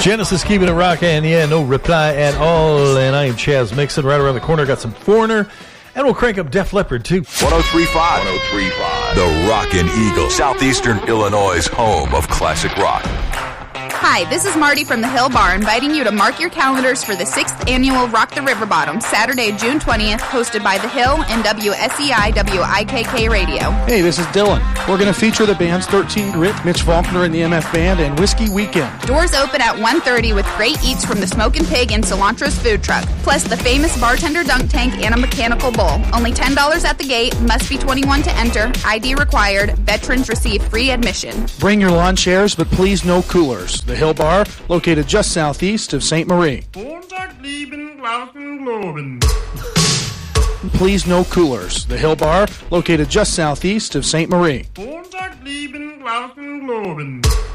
Genesis keeping it rocking, and yeah, no reply at all. And I am Chaz Mixon. Right around the corner, got some Foreigner, and we'll crank up Def Leppard too. 103.5. 103.5. The Rockin' Eagle, Southeastern Illinois' home of classic rock. Hi, this is Marty from the Hill Bar, inviting you to mark your calendars for the 6th annual Rock the River Bottom, Saturday, June 20th, hosted by The Hill and WSEI WIKK Radio. Hey, this is Dylan. We're going to feature the bands 13 Grit, Mitch Faulkner and the MF Band, and Whiskey Weekend. Doors open at 1:30 with great eats from the Smokin' Pig and Cilantro's food truck, plus the famous bartender dunk tank and a mechanical bull. Only $10 at the gate, must be 21 to enter, ID required, veterans receive free admission. Bring your lawn chairs, but please no coolers. The Hill Bar, located just southeast of St. Marie. Please no coolers. The Hill Bar, located just southeast of St. Marie.